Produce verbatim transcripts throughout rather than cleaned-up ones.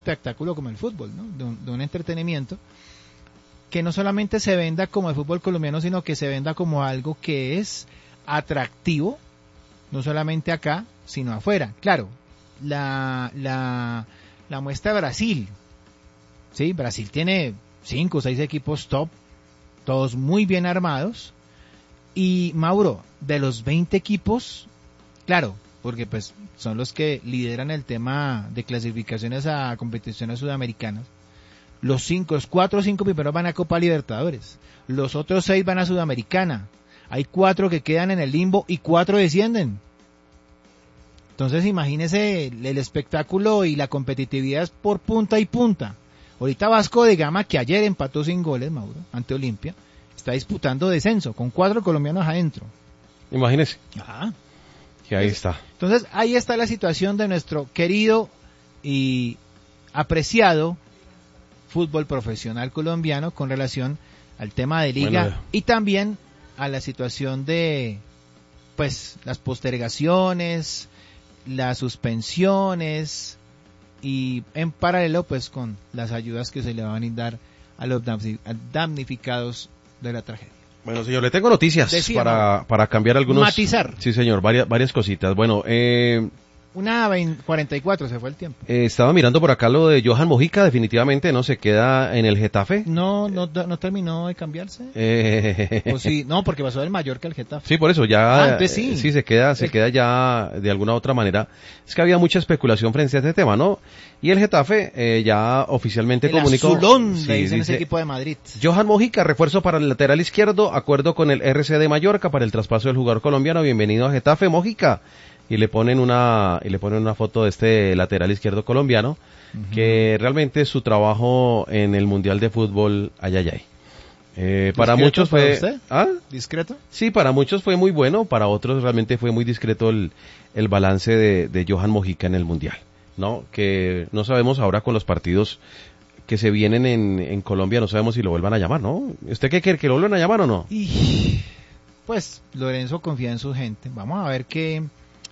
espectáculo como el fútbol, ¿no? De un, de un entretenimiento que no solamente se venda como el fútbol colombiano, sino que se venda como algo que es atractivo, no solamente acá, sino afuera. Claro, la, la, la muestra de Brasil, ¿sí? Brasil tiene cinco o seis equipos top, todos muy bien armados, y Mauro, de los veinte equipos, claro, porque pues son los que lideran el tema de clasificaciones a competiciones sudamericanas. Los cinco, los cuatro o cinco primeros van a Copa Libertadores, los otros seis van a Sudamericana, hay cuatro que quedan en el limbo y cuatro descienden. Entonces imagínese el, el espectáculo y la competitividad es por punta y punta. Ahorita Vasco de Gama, que ayer empató sin goles, Mauro, ante Olimpia, está disputando descenso con cuatro colombianos adentro. Imagínese. Ajá. Que ahí está. Entonces, ahí está la situación de nuestro querido y apreciado fútbol profesional colombiano con relación al tema de liga bueno, y también a la situación de, pues, las postergaciones, las suspensiones y en paralelo, pues, con las ayudas que se le van a dar a los damnificados de la tragedia. Bueno, señor, le tengo noticias Decía, para, para cambiar algunos... Matizar. Sí, señor, varias, varias cositas. Bueno, eh... Una veinte, cuarenta y cuatro se fue el tiempo. Eh, estaba mirando por acá lo de Johan Mojica, definitivamente no se queda en el Getafe. No, no, no terminó de cambiarse. Eh... O sí, no, porque pasó del Mallorca al Getafe. Sí, por eso ya. Ah, entonces sí. Eh, sí se queda, se el... queda ya de alguna u otra manera. Es que había mucha especulación frente a este tema, ¿no? Y el Getafe eh, ya oficialmente el comunicó. Azulón, sí, le dicen dice, ese equipo de Madrid. Johan Mojica, refuerzo para el lateral izquierdo, acuerdo con el R C de Mallorca para el traspaso del jugador colombiano. Bienvenido a Getafe, Mojica. Y le ponen una y le ponen una foto de este lateral izquierdo colombiano, uh-huh. que realmente su trabajo en el Mundial de Fútbol, ay, ay, ay. Eh, para muchos fue... para usted? ¿Ah? ¿Discreto? Sí, para muchos fue muy bueno, para otros realmente fue muy discreto el, el balance de, de Johan Mojica en el Mundial, ¿no? Que no sabemos ahora con los partidos que se vienen en, en Colombia, no sabemos si lo vuelvan a llamar, ¿no? ¿Usted qué quiere, que lo vuelvan a llamar o no? Y, pues Lorenzo confía en su gente, vamos a ver qué...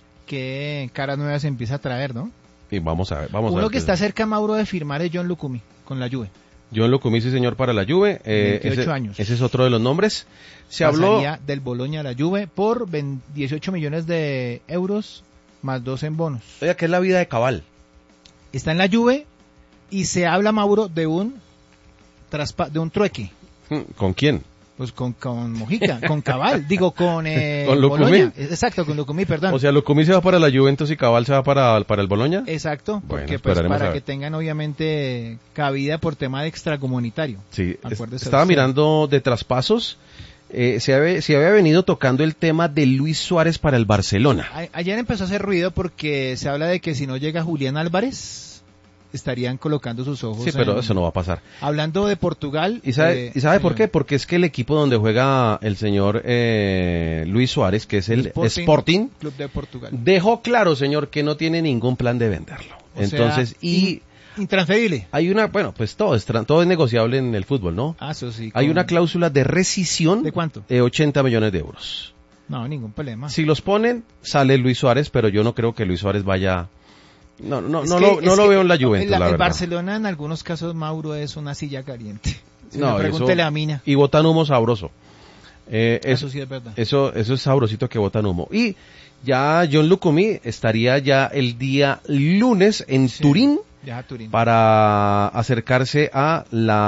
qué caras nuevas se empieza a traer, ¿no? Y vamos a ver, vamos Uno a ver. que está cerca, Mauro, de firmar es John Lucumí, con la Juve. John Lucumí, sí señor, para la Juve. Eh, veintiocho ese, años. Ese es otro de los nombres. Se Pasaría habló... del Bologna a la Juve por dieciocho millones de euros, más dos en bonos. Oiga, ¿qué es la vida de Cabal? Está en la Juve y se habla, Mauro, de un, traspa- de un trueque. ¿Con quién? Pues con, con Mojica, con Cabal, digo con eh, ¿Con Lucumí? Bologna. Exacto, con Lucumí, perdón. O sea, Lucumí se va para la Juventus y Cabal se va para, para el Bologna. Exacto, bueno, porque pues para que tengan obviamente cabida por tema de extracomunitario. Sí, estaba mirando de traspasos, eh, se, había, se había venido tocando el tema de Luis Suárez para el Barcelona. A, ayer empezó a hacer ruido porque se habla de que si no llega Julián Álvarez... estarían colocando sus ojos. Sí, pero en, eso no va a pasar. Hablando de Portugal. ¿Y sabe, eh, ¿y sabe por qué? Porque es que el equipo donde juega el señor eh, Luis Suárez, que es el Sporting, Sporting Club de Portugal, dejó claro, señor, que no tiene ningún plan de venderlo. O Entonces, sea, y... In, intransferible. Hay una, bueno, pues todo es, todo es negociable en el fútbol, ¿no? Ah, eso sí. Hay con... una cláusula de rescisión. ¿De cuánto? De ochenta millones de euros. No, ningún problema. Si los ponen, sale Luis Suárez, pero yo no creo que Luis Suárez vaya... No, no, no, que, lo, no lo veo en la Juventus, el, la el verdad. Barcelona en algunos casos, Mauro, es una silla caliente. Si no, pregúntele eso, a Mina. Y botan humo sabroso. Eh, eso, eso sí es verdad. Eso, eso es sabrosito que botan humo. Y ya John Lucumí estaría ya el día lunes en sí, Turín, ya Turín para acercarse a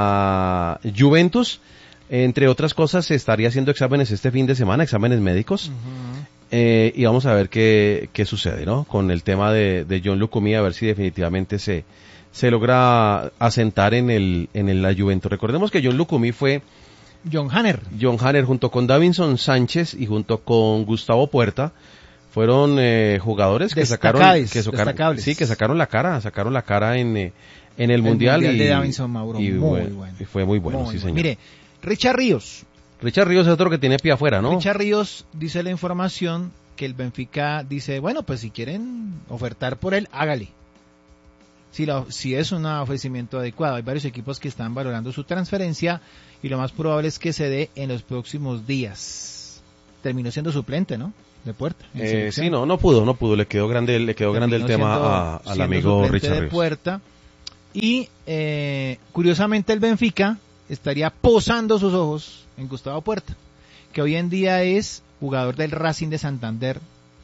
la Juventus. Entre otras cosas, se estaría haciendo exámenes este fin de semana, exámenes médicos. Uh-huh. Eh, y vamos a ver qué, qué sucede, ¿no? Con el tema de, de John Lucumí, a ver si definitivamente se, se logra asentar en el, en el, la Juventus. Recordemos que John Lucumí fue John Hanner. John Hanner junto con Davinson Sánchez y junto con Gustavo Puerta fueron eh, jugadores que sacaron, que sacaron, sí, que sacaron la cara, sacaron la cara en, eh, en el, el mundial, mundial y, de Davinson, Mauro, y, muy bueno, bueno. Y fue muy bueno, muy sí bueno. señor. Mire, Richard Ríos. Richard Ríos es otro que tiene pie afuera, ¿no? Richard Ríos dice la información que el Benfica dice, bueno, pues si quieren ofertar por él, hágale. Si, la, si es un ofrecimiento adecuado. Hay varios equipos que están valorando su transferencia y lo más probable es que se dé en los próximos días. Terminó siendo suplente, ¿no? De Puerta. Eh, sí, no, no pudo, no pudo. Le quedó grande, le quedó grande el tema a, al amigo Richard Ríos. De Puerta. Y eh, curiosamente el Benfica estaría posando sus ojos en Gustavo Puerta, que hoy en día es jugador del Racing de Santander,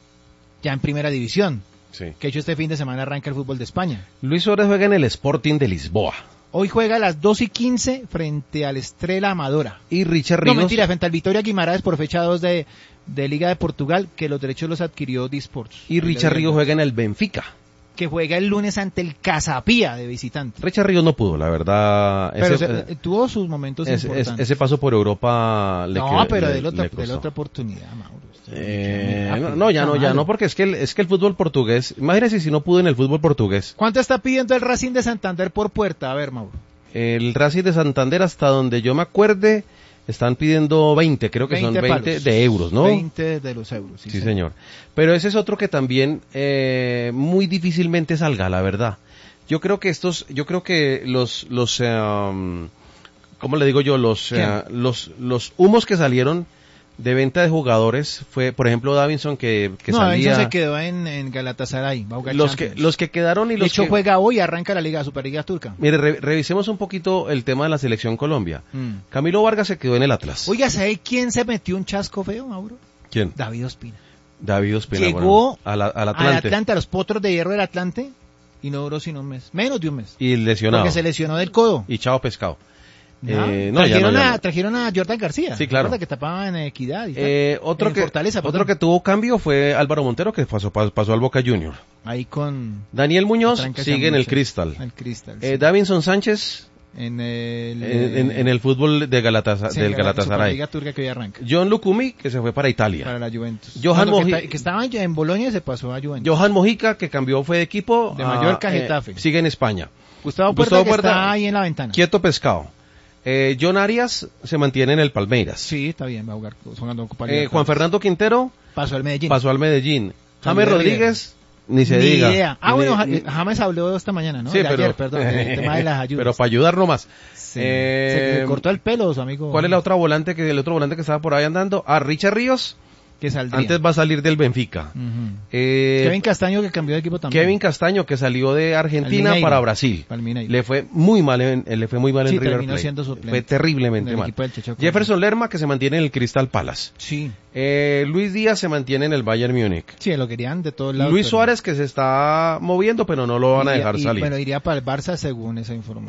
ya en primera división, Sí. que hecho este fin de semana arranca el fútbol de España. Luis Suárez juega en el Sporting de Lisboa. Hoy juega a las dos y quince frente al Estrela Amadora. Y Richard No, Ríos. mentira, frente al Vitoria Guimaraes por fecha dos de, de Liga de Portugal, que los derechos los adquirió Disports. Y Richard Ríos juega en el Benfica. Que juega el lunes ante el Casapía de visitante. Richard Ríos no pudo, la verdad. Pero ese, se- eh, tuvo sus momentos ese, importantes. ese paso por Europa le no, que- pero le- de la otra, le de la costó. otra oportunidad, Mauro. Usted Eh, me- no, no, ya no, ya malo. no, porque es que el, es que el fútbol portugués, imagínese si no pudo en el fútbol portugués. ¿Cuánto está pidiendo el Racing de Santander por Puerta? A ver, Mauro. El Racing de Santander, hasta donde yo me acuerde, están pidiendo veinte, creo que son veinte palos. de euros, ¿no? veinte de los euros, sí, Sí, señor. señor. Pero ese es otro que también eh, muy difícilmente salga, la verdad. Yo creo que estos, yo creo que los, los, eh, um, ¿cómo le digo yo? Los, ¿Quién? eh, los, los humos que salieron de venta de jugadores fue, por ejemplo, Davinson que, que no, salía. Davinson se quedó en, en Galatasaray. Va a jugar los que, Champions. los que quedaron y De los hecho, que... juega hoy, arranca la Liga Superliga Turca. Mire, re- revisemos un poquito el tema de la selección Colombia. Mm. Camilo Vargas se quedó en el Atlas. Oiga, ¿sabe quién se metió un chasco feo, Mauro? ¿Quién? David Ospina. David Ospina. Llegó bueno, a la- al Al Atlante. Atlante, a los potros de hierro del Atlante, y no duró sino un mes. Menos de un mes. Y lesionado. Porque se lesionó del codo. Y chao pescado. ¿No? Eh, no, ya trajeron, no, ya a, no. trajeron a Jordan García. Sí, claro. ¿Recuerda que tapaba en Equidad y tal? Eh, otro En que Fortaleza, otro perdón. que tuvo cambio fue Álvaro Montero, que pasó, pasó, pasó al Boca Junior. Ahí con... Daniel Muñoz Tranca sigue en el Chamucho. Crystal. El Crystal, Eh, sí. Davinson Sánchez En el... en, en- en el fútbol de Galataza- sí, del la Galatasaray. Superliga Turca que hoy arranca. John Lucumi, que se fue para Italia. Para la Juventus. Johan No, no, que, Moji- ta- que estaba en- en Bolonia y se pasó a Juventus. Johan Mojica, que cambió, fue de equipo. De a, Mallorca a eh, Getafe. sigue en España. Gustavo Puerta, Gustavo que Puerta, está ahí en la ventana. Quieto pescado. Eh, John Arias se mantiene en el Palmeiras. Sí, está bien, va a jugar jugando Copa Eh, Libertadores. Juan Fernando Quintero Pasó al Medellín. pasó al Medellín. Javier James Rodríguez, ni se Ni diga. idea. Ah, Ni- bueno, Ja- ni- James habló esta mañana, ¿no? Sí, De pero, ayer, perdón, el tema de las ayudas. pero para ayudar nomás. Sí. Eh, Se le cortó el pelo, su amigo. ¿Cuál es la otra volante que el otro volante que estaba por ahí andando? Ah, Richard Ríos. Que saldría. Antes va a salir del Benfica. Ujú. Eh, Kevin Castaño, que cambió de equipo también. Kevin Castaño, que salió de Argentina Al Mineiro. para Brasil. Al Mineiro. Le fue muy mal en, le fue muy mal en Sí, River terminó Plate. siendo suplente Fue terriblemente del mal. equipo del Checho Córdoba. Jefferson Lerma, que se mantiene en el Crystal Palace. Sí. Eh, Luis Díaz se mantiene en el Bayern Múnich. Sí, lo querían de todos lados. Luis pero- Suárez, que se está moviendo, pero no lo van a iría- dejar y- salir. Bueno, iría para el Barça según esa información.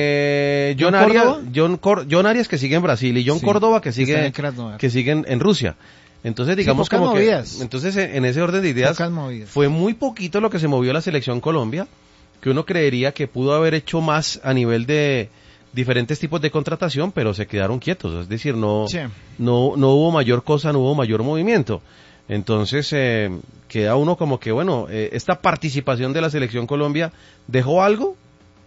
Eh, John, ¿John Arias, Córdoba? John, Cor- John Arias, que sigue en Brasil, y John Sí, Córdoba, que está en sigue, el Krasnodar. que sigue en, en Rusia. Entonces, digamos pocas como que, movidas. entonces en en ese orden de ideas, Pocas movidas. fue muy poquito lo que se movió la selección Colombia, que uno creería que pudo haber hecho más a nivel de diferentes tipos de contratación, pero se quedaron quietos, es decir, no, Sí. no, no hubo mayor cosa, no hubo mayor movimiento. Entonces, eh, queda uno como que, bueno, eh, esta participación de la selección Colombia, ¿dejó algo?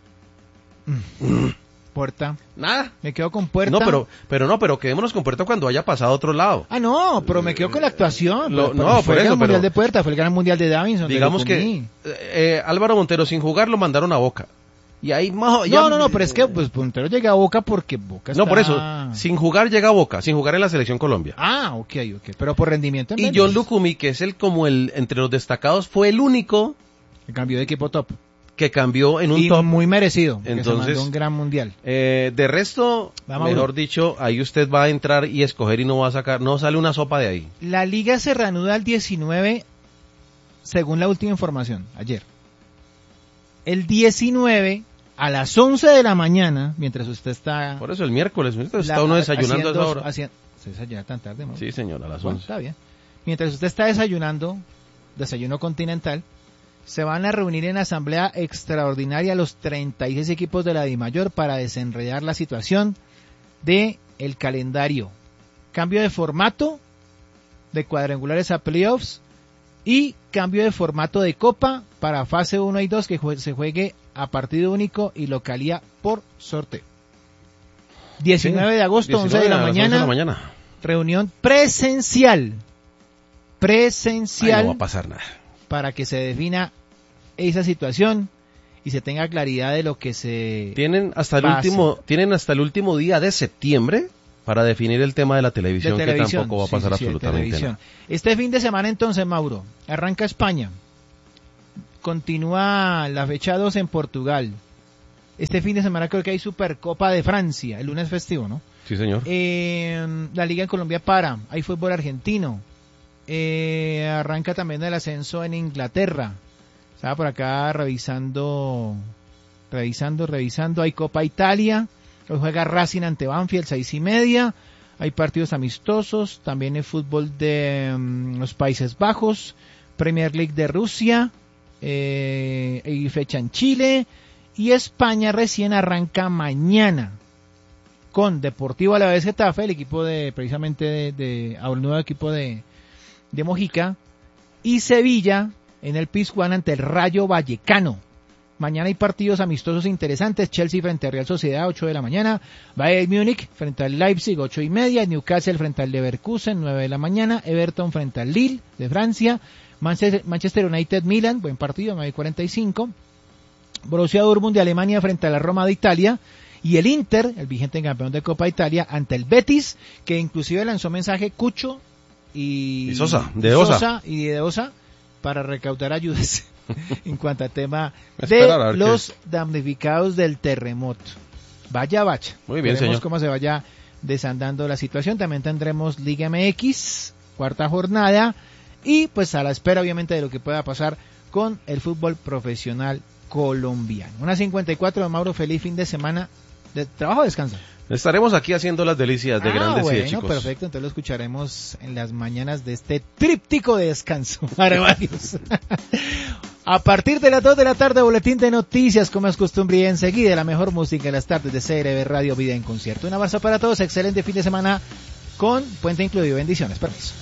Puerta. Nada. Me quedo con Puerta. No, pero, pero no, pero quedémonos con Puerta cuando haya pasado a otro lado. Ah, no, pero me quedo con la actuación. Lo- Pues, no, pero por fue el eso, gran mundial pero- de Puerta, fue el gran mundial de Davinson. de Digamos que Lucumí. eh, Álvaro Montero sin jugar lo mandaron a Boca. Y ahí más... ya- No, no, no, pero es que pues Montero llega a Boca porque Boca está... No, por eso, sin jugar llega a Boca, sin jugar en la selección Colombia. Ah, ok, ok, pero por rendimiento en Y menos. John Lucumi, que es el como el entre los destacados, fue el único El cambio de equipo top. que cambió en un Y top. muy merecido, porque Entonces- se mandó un gran mundial. Eh, de resto, Va, Mauro. mejor dicho, ahí usted va a entrar y escoger y no va a sacar, no sale una sopa de ahí. La liga se reanuda el diecinueve, según la última información, ayer. El diecinueve, a las once de la mañana, mientras usted está... Por eso el miércoles, está la- uno desayunando a esa haciendo- hora. haciendo- ¿Se desayuna tan tarde, Mauro? Sí, señor, a las Bueno, once. está bien. Mientras usted está desayunando, desayuno continental, se van a reunir en asamblea extraordinaria los treinta y seis equipos de la DIMAYOR para desenredar la situación de el calendario. Cambio de formato de cuadrangulares a playoffs y cambio de formato de copa para fase uno y dos que jue- se juegue a partido único y localía por sorteo. diecinueve de agosto, once de diecinueve la a las once mañana, de la mañana. reunión presencial. Ahí Presencial no va a pasar nada. para que se defina esa situación y se tenga claridad de lo que se Tienen hasta el va a hacer. último, tienen hasta el último día de septiembre para definir el tema de la de televisión, televisión. que tampoco va a Sí, pasar sí, sí, de absolutamente televisión. nada. Este fin de semana entonces, Mauro, arranca España. Continúa la fecha dos en Portugal. Este fin de semana creo que hay Supercopa de Francia, el lunes festivo, ¿no? Sí, señor. Eh, la Liga en Colombia para, hay fútbol argentino. Eh, arranca también el ascenso en Inglaterra. Estaba por acá revisando, revisando, revisando. Hay Copa Italia. Hoy juega Racing ante Banfield, seis y media. Hay partidos amistosos. También hay fútbol de um, los Países Bajos. Premier League de Rusia. Eh, hay fecha en Chile. Y España recién arranca mañana con Deportivo Alavés Getafe, el equipo de, precisamente de, de el nuevo equipo de, de Mojica, y Sevilla en el Pizjuán ante el Rayo Vallecano. Mañana hay partidos amistosos interesantes, Chelsea frente a Real Sociedad, ocho de la mañana, Bayern Múnich frente al Leipzig, ocho y media, Newcastle frente al Leverkusen, nueve de la mañana, Everton frente al Lille de Francia, Manchester, Manchester United Milan, buen partido, nueve y cuarenta y cinco, Borussia Dortmund de Alemania frente a la Roma de Italia, y el Inter, el vigente campeón de Copa Italia, ante el Betis, que inclusive lanzó mensaje Cucho y, y Sosa, de Osa. Sosa y de Osa para recaudar ayudas en cuanto al tema de los qué. damnificados del terremoto. Vaya, vaya. Muy bien, Veremos señor. cómo se vaya desandando la situación. También tendremos Liga M X, cuarta jornada, y pues a la espera obviamente de lo que pueda pasar con el fútbol profesional colombiano. Una cincuenta y cuatro, de Mauro, feliz fin de semana de trabajo o descanso. Estaremos aquí haciendo las delicias de ah, grandes bueno, y de chicos. Perfecto, entonces lo escucharemos en las mañanas de este tríptico de descanso para varios. A partir de las dos de la tarde, boletín de noticias, como es costumbre, y enseguida la mejor música en las tardes de C R V Radio Vida en Concierto. Un abrazo para todos, excelente fin de semana con puente incluido. Bendiciones, permiso.